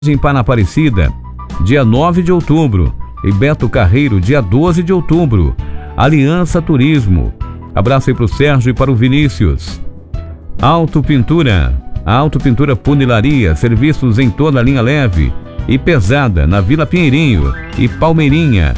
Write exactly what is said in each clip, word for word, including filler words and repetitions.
em Panaparecida, dia nove de outubro, e Beto Carreiro, dia doze de outubro. Aliança Turismo. Abraço aí para o Sérgio e para o Vinícius. Auto Pintura. Auto Pintura Funilaria, serviços em toda a linha leve e pesada, na Vila Pinheirinho e Palmeirinha.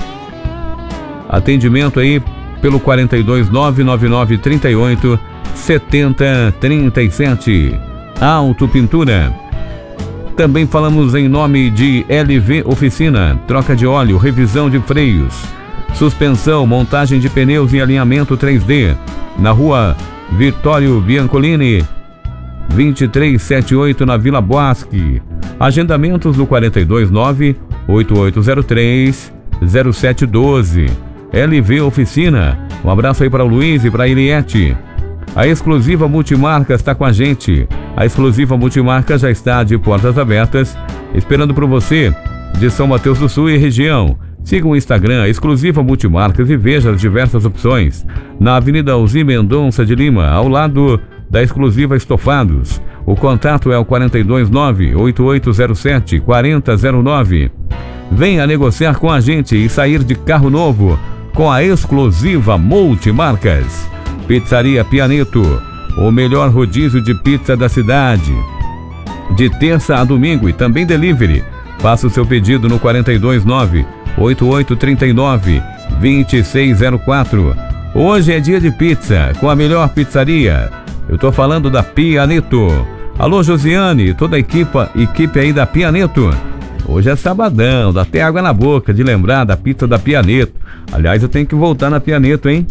Atendimento aí pelo quatro dois nove, nove nove três oito, sete zero três sete. Auto Pintura. Também falamos em nome de L V Oficina, troca de óleo, revisão de freios, suspensão, montagem de pneus e alinhamento três D, na rua Vitório Biancolini, vinte e três setenta e oito, na Vila Bosque. Agendamentos no quatro dois nove, oito oito zero três, zero sete um dois. L V Oficina. Um abraço aí para o Luiz e para a Eliette. A Exclusiva Multimarcas está com a gente. A Exclusiva Multimarcas já está de portas abertas, esperando por você, de São Mateus do Sul e região. Siga o Instagram Exclusiva Multimarcas e veja as diversas opções. Na Avenida Alzir Mendonça de Lima, ao lado da Exclusiva Estofados. O contato é o quatro dois nove, oito oito zero sete, quatro zero zero nove. Venha negociar com a gente e sair de carro novo com a Exclusiva Multimarcas. Pizzaria Pianeto, o melhor rodízio de pizza da cidade. De terça a domingo e também delivery. Faça o seu pedido no quatro dois nove, oito oito três nove, dois seis zero quatro. Hoje é dia de pizza com a melhor pizzaria. Eu tô falando da Pianeto. Alô, Josiane, toda a equipe, equipe aí da Pianeto. Hoje é sabadão, dá até água na boca de lembrar da pizza da Pianeto. Aliás, eu tenho que voltar na Pianeto, hein?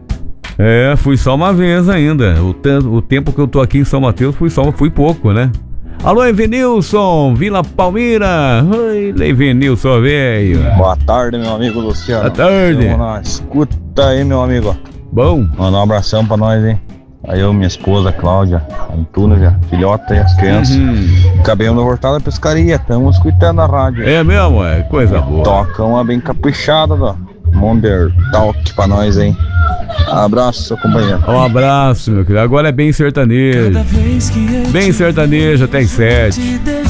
É, fui só uma vez ainda. O, o tempo que eu tô aqui em São Mateus fui só, fui pouco, né? Alô, Evenilson, Vila Palmeira. Oi, Evenilson, velho. Boa tarde, meu amigo Luciano. Boa tarde. Vamos lá, escuta aí, meu amigo. Bom. Manda um abração pra nós, hein? Aí eu, minha esposa, Cláudia, Antúnia, filhota e as crianças. Uhum. Acabei no Hortal da Pescaria, estamos escutando a rádio. É mesmo, é coisa boa. Toca uma bem caprichada, ó. Monder Talk pra nós, hein? Abraço, seu companheiro. Um abraço, meu querido. Agora é bem sertanejo. Bem sertanejo até as sete.